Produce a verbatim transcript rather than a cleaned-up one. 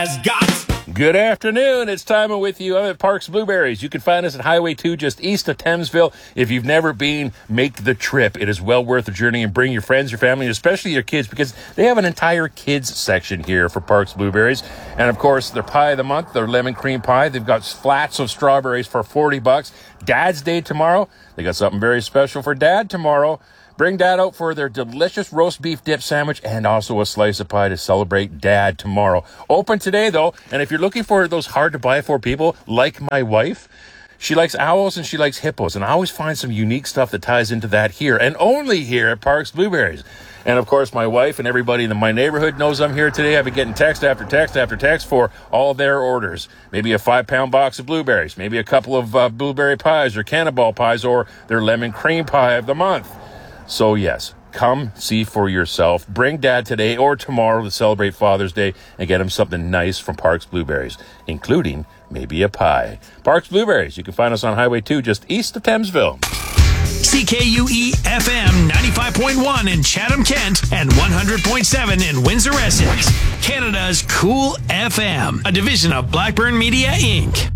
has got. Good afternoon. It's Timon with you. I'm at Parks Blueberries. You can find us at Highway two just east of Thamesville. If you've never been, make the trip. It is well worth the journey, and bring your friends, your family, and especially your kids, because they have an entire kids section here for Parks Blueberries. And of course, their pie of the month, their lemon cream pie. They've got flats of strawberries for forty bucks. Dad's Day tomorrow. They got something very special for Dad tomorrow. Bring Dad out for their delicious roast beef dip sandwich and also a slice of pie to celebrate Dad tomorrow. Open today, though, and if you're looking for those hard-to-buy-for people, like my wife, she likes owls and she likes hippos, and I always find some unique stuff that ties into that here, and only here at Parks Blueberries. And, of course, my wife and everybody in my neighborhood knows I'm here today. I've been getting text after text after text for all their orders. Maybe a five-pound box of blueberries, maybe a couple of uh, blueberry pies or cannonball pies, or their lemon cream pie of the month. So, yes, come see for yourself. Bring Dad today or tomorrow to celebrate Father's Day and get him something nice from Parks Blueberries, including maybe a pie. Parks Blueberries. You can find us on Highway two just east of Thamesville. C K U E F M ninety-five point one in Chatham-Kent and one hundred point seven in Windsor-Essex. Canada's Cool F M, a division of Blackburn Media, Incorporated.